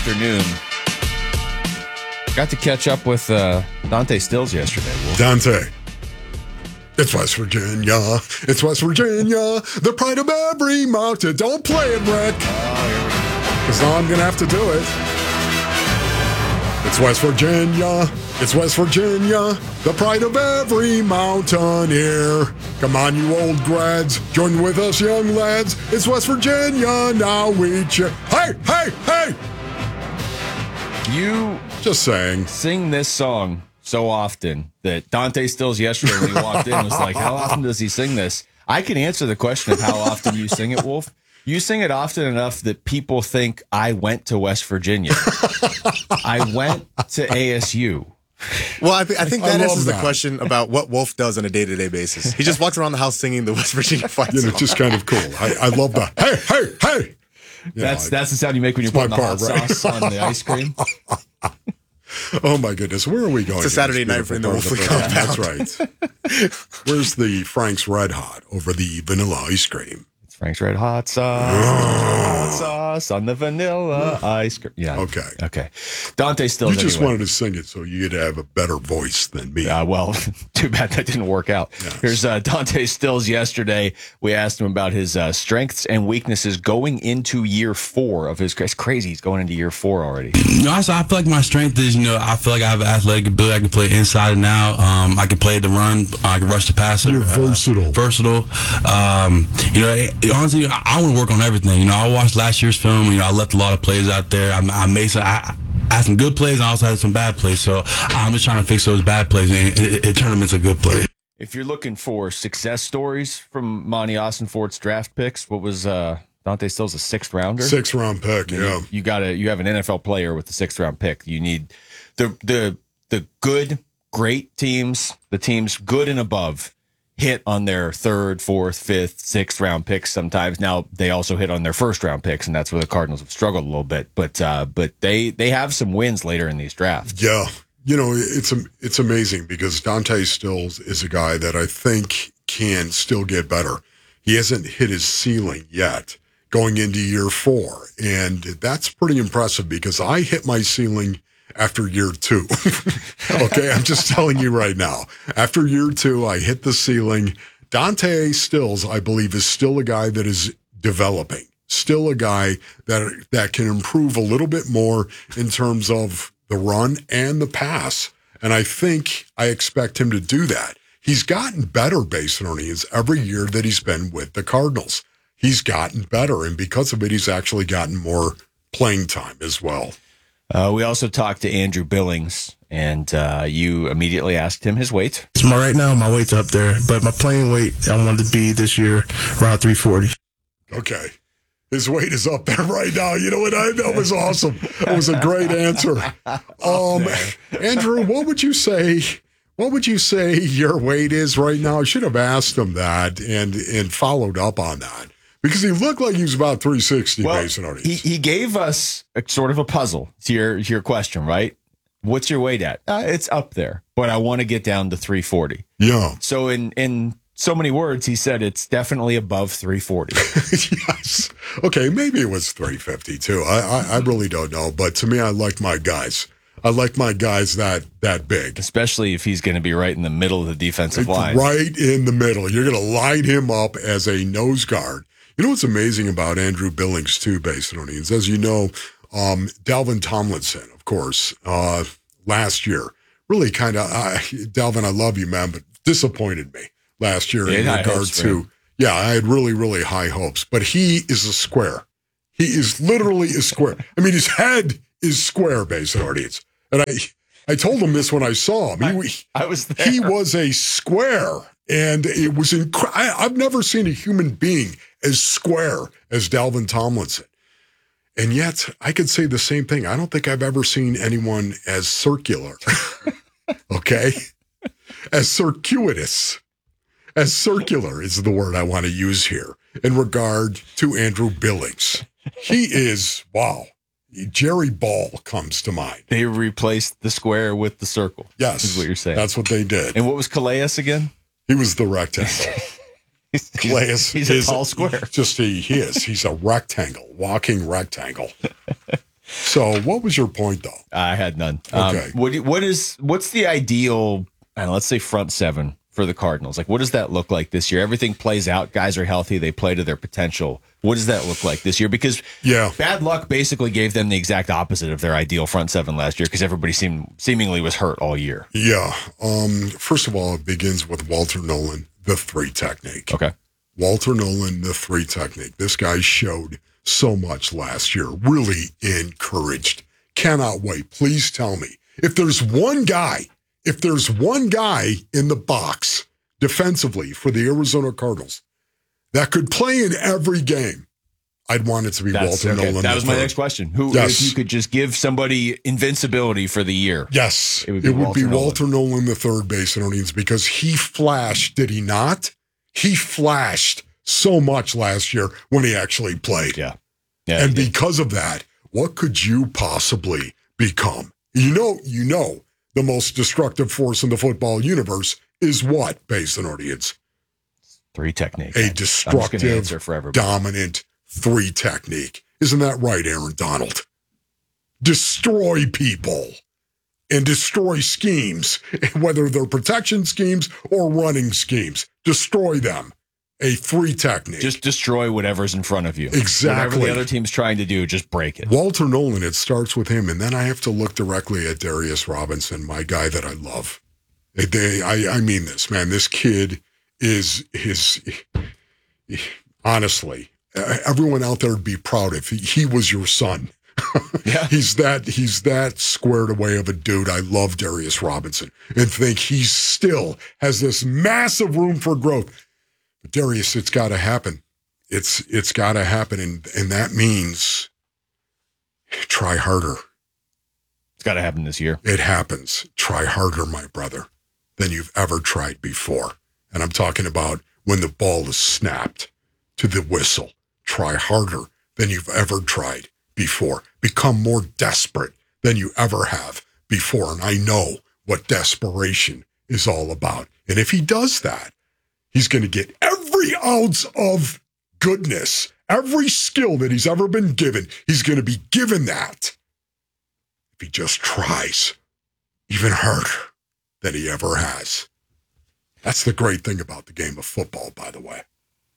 afternoon. Got to catch up with Dante Stills yesterday. Wolf. Dante. It's West Virginia. It's West Virginia. The pride of every mountain. Don't play it, Rick. Oh, here we go. Because now I'm going to have to do it. It's West Virginia. It's West Virginia. The pride of every mountaineer. Come on, you old grads. Join with us, young lads. It's West Virginia. Now we cheer. Hey, hey, hey. You Just saying. sing this song so often that Dante Stills yesterday when he walked in was like, how often does he sing this? I can answer the question of how often you sing it, Wolf. You sing it often enough that people think I went to West Virginia. I went to ASU. Well, I think that love answers the that. question about what Wolf does on a day-to-day basis. He just walks around the house singing the West Virginia flag You know, song. just kind of cool. I love that. Hey, hey, hey. You know, That's the sound you make when you're putting the my hot part, right? sauce on the ice cream. Oh my goodness, where are we going? It's a Saturday in this night for beautiful the part of Wolf the program? That's right. Where's the Frank's Red Hot over the vanilla ice cream? It's Frank's Red Hot Sauce on the vanilla ice cream. Yeah. Okay. Dante Stills. You just anyway. wanted to sing it so you'd have a better voice than me. Well, too bad that didn't work out. Yes. Here's Dante Stills yesterday. We asked him about his strengths and weaknesses going into year 4 of his. It's crazy. He's going into year 4 already. I feel like my strength is, I feel like I have athletic ability. I can play inside and out. I can play the run. I can rush the passer. You're versatile. Honestly, I want to work on everything. I watched last year's film. I left a lot of plays out there. I made some. I had some good plays. I also had some bad plays. So I'm just trying to fix those bad plays and it turn them into good plays. If you're looking for success stories from Monty Austin Fort's draft picks, what was Dante Stills a 6th rounder? 6th round pick, yeah. You have an NFL player with the 6th round pick. You need the good, great teams, the teams good and above hit on their 3rd, 4th, 5th, 6th round picks sometimes. Now they also hit on their 1st round picks, and that's where the Cardinals have struggled a little bit. But they have some wins later in these drafts. Yeah. It's amazing because Dante Stills is a guy that I think can still get better. He hasn't hit his ceiling yet going into year 4. And that's pretty impressive because I hit my ceiling after year 2. Okay, I'm just telling you right now. After year 2, I hit the ceiling. Dante Stills, I believe, is still a guy that is developing. Still a guy that can improve a little bit more in terms of the run and the pass. And I expect him to do that. He's gotten better based on his every year that he's been with the Cardinals. He's gotten better, and because of it, he's actually gotten more playing time as well. We also talked to Andrew Billings, and you immediately asked him his weight. Right now, my weight's up there, but my playing weight, I wanted to be this year around 340. Okay. His weight is up there right now. You know what? That was awesome. That was a great answer. Andrew, what would you say? What would you say your weight is right now? I should have asked him that and followed up on that because he looked like he was about 360 based on it. He gave us a sort of a puzzle to your question, right? What's your weight at? It's up there, but I want to get down to 340. Yeah. So in so many words, he said it's definitely above 340. Yes. Okay, maybe it was 350 too. I really don't know. But to me, I like my guys. I like my guys that big. Especially if he's going to be right in the middle of the defensive line. Right in the middle. You're going to line him up as a nose guard. You know what's amazing about Andrew Billings too, based on it? As you know, Dalvin Tomlinson, of course, last year, really kind of, Dalvin, I love you, man, but disappointed me last year in regard to, I had really, really high hopes. But he is a square. He is literally a square. I mean, his head is square, based on it. And I told him this when I saw him. I was there. He was a square. And it was I've never seen a human being as square as Dalvin Tomlinson. And yet, I could say the same thing. I don't think I've ever seen anyone as circular. Okay? As circuitous. As circular is the word I want to use here in regard to Andrew Billings. He is, wow. Jerry Ball comes to mind. They replaced the square with the circle. Yes. Is what you're saying. That's what they did. And what was Calais again? He was the rectangle. Calais he's a tall square. He is. He's a rectangle, walking rectangle. So what was your point, though? I had none. Okay. What's the ideal, I don't know, let's say front seven for the Cardinals? Like, what does that look like this year? Everything plays out. Guys are healthy. They play to their potential. What does that look like this year? Because bad luck basically gave them the exact opposite of their ideal front seven last year because everybody seemingly was hurt all year. Yeah. First of all, it begins with Walter Nolan, the 3 technique. Okay. Walter Nolan, the 3 technique. This guy showed so much last year. Really encouraged. Cannot wait. Please tell me. If there's one guy in the box defensively for the Arizona Cardinals that could play in every game, I'd want it to be Walter Nolan. That was my next question. If you could just give somebody invincibility for the year? Yes. It would be Walter Nolan, the third base audience, because he flashed, did he not? He flashed so much last year when he actually played. Yeah. And because of that, what could you possibly become? You know, the most destructive force in the football universe is what, base and audience? 3 technique. A destructive, dominant 3 technique. Isn't that right, Aaron Donald? Destroy people and destroy schemes, whether they're protection schemes or running schemes. Destroy them. A 3 technique. Just destroy whatever's in front of you. Exactly. Whatever the other team's trying to do, just break it. Walter Nolan, it starts with him, and then I have to look directly at Darius Robinson, my guy that I love. I mean this, man. This kid is honestly, everyone out there would be proud if he was your son. Yeah. He's that squared away of a dude. I love Darius Robinson and think he still has this massive room for growth. But Darius, it's got to happen. It's got to happen, and that means try harder. It's got to happen this year. It happens. Try harder, my brother, than you've ever tried before. And I'm talking about when the ball is snapped to the whistle. Try harder than you've ever tried before. Become more desperate than you ever have before. And I know what desperation is all about. And if he does that, he's going to get every ounce of goodness, every skill that he's ever been given. He's going to be given that if he just tries even harder than he ever has. That's the great thing about the game of football, by the way.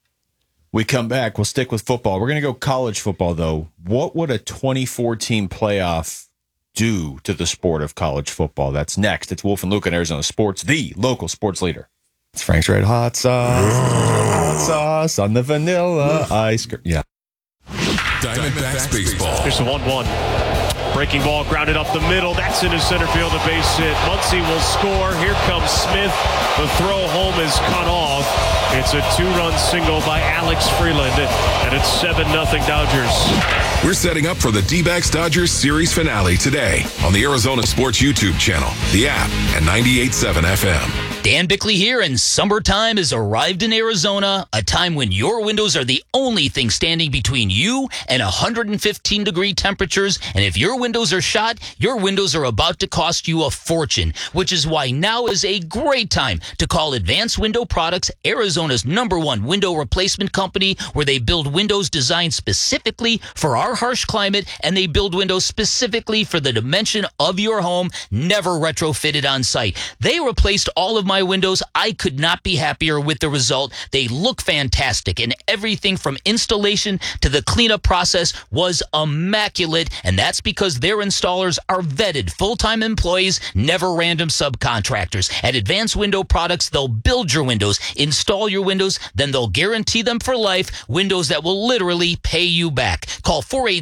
We come back. We'll stick with football. We're going to go college football, though. What would a 24-team playoff do to the sport of college football? That's next. It's Wolf and Luke on Arizona Sports, the local sports leader. It's Frank's Red Hot Sauce. Hot sauce on the vanilla ice cream. Yeah. Diamondbacks baseball. Here's the 1-1. Breaking ball grounded up the middle. That's into center field, a base hit. Muncy will score. Here comes Smith. The throw home is cut off. It's a 2-run single by Alex Freeland, and it's 7-0 Dodgers. We're setting up for the D-backs Dodgers series finale today on the Arizona Sports YouTube channel, the app, and 98.7 FM. Dan Bickley here, and summertime has arrived in Arizona, a time when your windows are the only thing standing between you and 115-degree temperatures. And if your windows are shot, your windows are about to cost you a fortune, which is why now is a great time to call Advanced Window Products, Arizona's #1 window replacement company, where they build windows designed specifically for our harsh climate, and they build windows specifically for the dimension of your home, never retrofitted on site. They replaced all of my windows. I could not be happier with the result. They look fantastic, and everything from installation to the cleanup process was immaculate, and that's because their installers are vetted full-time employees, never random subcontractors. At Advanced Window Products, they'll build your windows, install your windows, then they'll guarantee them for life, windows that will literally pay you back. Call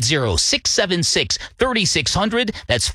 480-676-3600. That's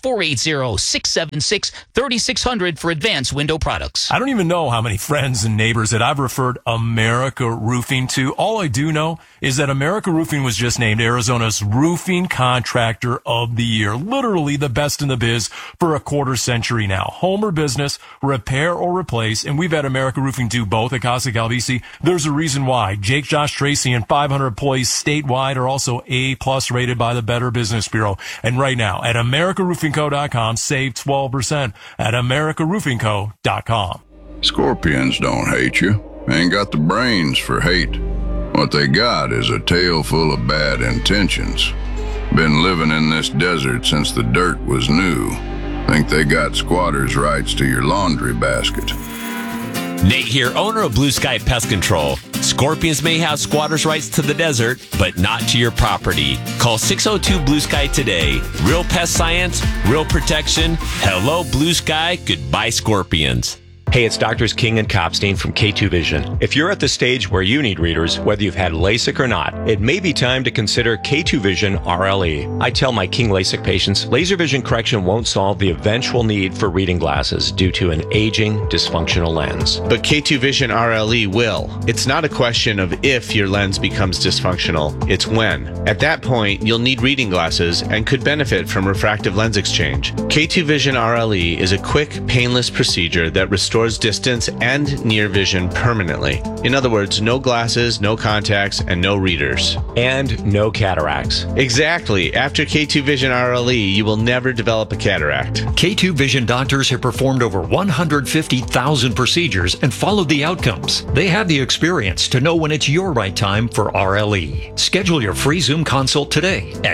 480-676-3600 for Advanced Window Products. I don't even know how many friends and neighbors that I've referred America Roofing to. All I do know is that America Roofing was just named Arizona's Roofing Contractor of the Year. Literally the best in the biz for a quarter century now. Home or business, repair or replace, and we've had America Roofing do both at Casa Calvisi. There's a reason why. Jake, Josh, Tracy, and 500 employees statewide are also A+ rated by the Better Business Bureau. And right now at AmericaRoofingCo.com, save 12% at AmericaRoofingCo.com. Scorpions don't hate you. Ain't got the brains for hate. What they got is a tail full of bad intentions. Been living in this desert since the dirt was new. Think they got squatters' rights to your laundry basket. Nate here, owner of Blue Sky Pest Control. Scorpions may have squatters' rights to the desert, but not to your property. Call 602 Blue Sky today. Real pest science, real protection. Hello, Blue Sky. Goodbye, Scorpions. Hey, it's Doctors King and Kopstein from K2 Vision. If you're at the stage where you need readers, whether you've had LASIK or not, it may be time to consider K2 Vision RLE. I tell my King LASIK patients, laser vision correction won't solve the eventual need for reading glasses due to an aging, dysfunctional lens. But K2 Vision RLE will. It's not a question of if your lens becomes dysfunctional, it's when. At that point, you'll need reading glasses and could benefit from refractive lens exchange. K2 Vision RLE is a quick, painless procedure that restores distance and near vision permanently. In other words, no glasses, no contacts, and no readers. And no cataracts. Exactly. After K2 Vision RLE, you will never develop a cataract. K2 Vision doctors have performed over 150,000 procedures and followed the outcomes. They have the experience to know when it's your right time for RLE. Schedule your free Zoom consult today at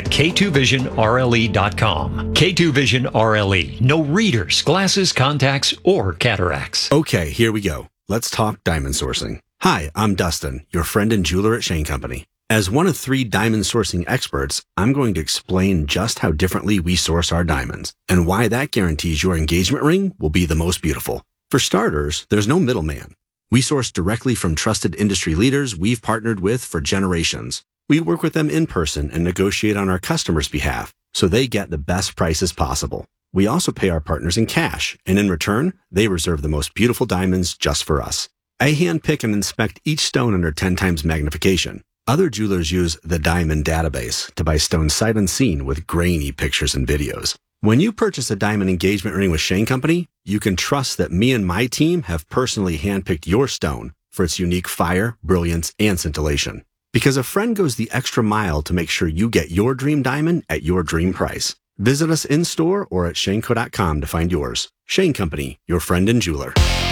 k2visionrle.com. K2 Vision RLE. No readers, glasses, contacts, or cataracts. Okay, here we go. Let's talk diamond sourcing. Hi, I'm Dustin, your friend and jeweler at Shane Company. As one of 3 diamond sourcing experts, I'm going to explain just how differently we source our diamonds and why that guarantees your engagement ring will be the most beautiful. For starters, there's no middleman. We source directly from trusted industry leaders we've partnered with for generations. We work with them in person and negotiate on our customers' behalf so they get the best prices possible. We also pay our partners in cash, and in return, they reserve the most beautiful diamonds just for us. I handpick and inspect each stone under 10 times magnification. Other jewelers use the Diamond Database to buy stones sight unseen with grainy pictures and videos. When you purchase a diamond engagement ring with Shane Company, you can trust that me and my team have personally handpicked your stone for its unique fire, brilliance, and scintillation. Because a friend goes the extra mile to make sure you get your dream diamond at your dream price. Visit us in-store or at shaneco.com to find yours. Shane Company, your friend and jeweler.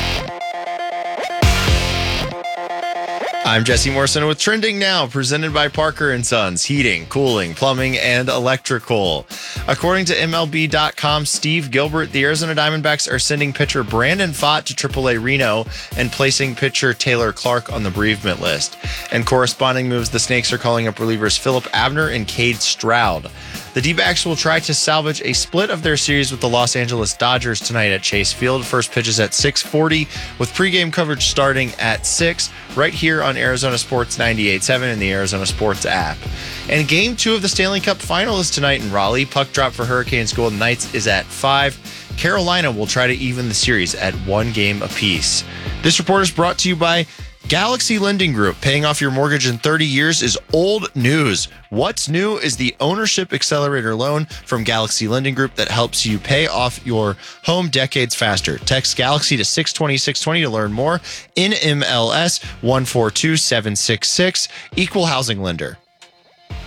I'm Jesse Morrison with Trending Now, presented by Parker & Sons, heating, cooling, plumbing, and electrical. According to MLB.com, Steve Gilbert, the Arizona Diamondbacks are sending pitcher Brandon Pfaadt to AAA Reno and placing pitcher Taylor Clark on the bereavement list. And corresponding moves, the Snakes are calling up relievers Philip Abner and Cade Stroud. The D-backs will try to salvage a split of their series with the Los Angeles Dodgers tonight at Chase Field. First pitch is at 6:40, with pregame coverage starting at 6, right here on Arizona Sports 98.7 and the Arizona Sports app. And Game 2 of the Stanley Cup Final is tonight in Raleigh. Puck drop for Hurricanes Golden Knights is at 5. Carolina will try to even the series at 1 game apiece. This report is brought to you by Galaxy Lending Group. Paying off your mortgage in 30 years is old news. What's new is the Ownership Accelerator loan from Galaxy Lending Group that helps you pay off your home decades faster. Text Galaxy to 620-620 to learn more. NMLS 142766. Equal housing lender.